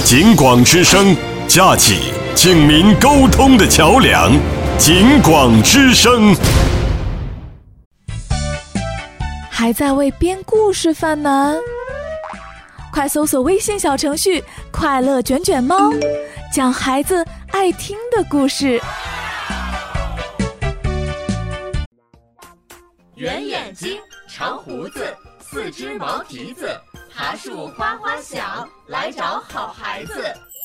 警广之声，架起警民沟通的桥梁。警广之声。 还在为编故事犯难？快搜索微信小程序“快乐卷卷猫”，讲孩子爱听的故事。 圆眼睛，长胡子，四只毛蹄子，爬树哗哗响，来找好孩子。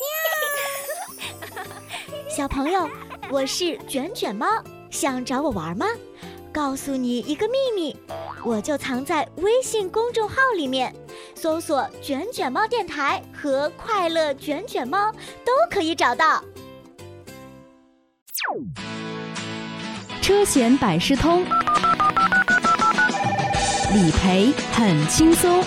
小朋友，我是卷卷猫，想找我玩吗？告诉你一个秘密，我就藏在微信公众号里面，搜索卷卷猫电台和快乐卷卷猫都可以找到。 车险百事通，理赔很轻松。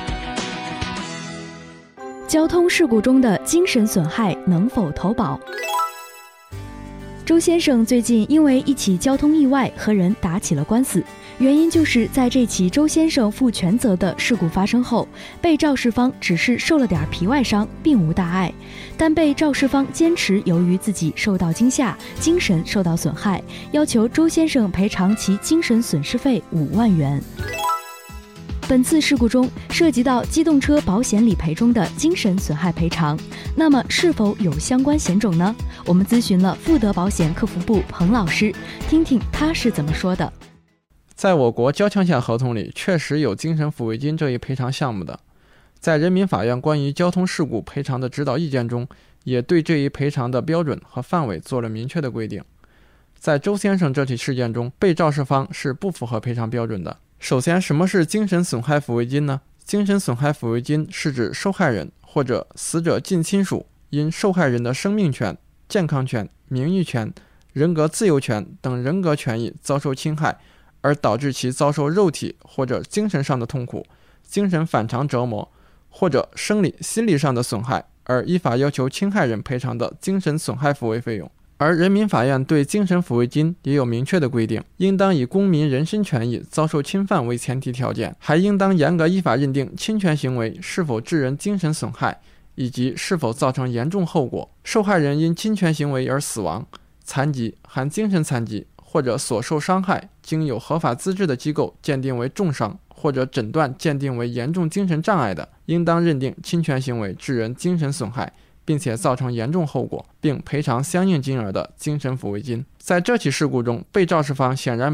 交通事故中的精神损害能否投保？周先生最近因为一起交通意外和人打起了官司，原因就是在这起周先生负全责的事故发生后，被肇事方只是受了点皮外伤，并无大碍，但被肇事方坚持由于自己受到惊吓，精神受到损害，要求周先生赔偿其精神损失费5万元。本次事故中涉及到机动车保险理赔中的精神损害赔偿，那么是否有相关险种呢？我们咨询了富德保险客服部彭老师，听听他是怎么说的。 在我国交强险合同里确实有精神抚慰金这一赔偿项目的，在人民法院关于交通事故赔偿的指导意见中，也对这一赔偿的标准和范围做了明确的规定。在周先生这起事件中，被肇事方是不符合赔偿标准的。首先，什么是精神损害抚慰金呢？精神损害抚慰金是指受害人或者死者近亲属因受害人的生命权、健康权、名誉权、人格自由权等人格权益遭受侵害，而导致其遭受肉体或者精神上的痛苦、精神反常折磨或者生理、心理上的损害，而依法要求侵害人赔偿的精神损害抚慰费用。而人民法院对精神抚慰金也有明确的规定，应当以公民人身权益遭受侵犯为前提条件，还应当严格依法认定侵权行为是否致人精神损害，以及是否造成严重后果。受害人因侵权行为而死亡、残疾含精神残疾或者所受伤害，经有合法资质的机构鉴定为重伤，或者诊断鉴定为严重精神障碍的，应当认定侵权行为致人精神损害，并且造成严重后果，并赔偿相应金额的精神抚慰金。在这起事故中，被肇事方显然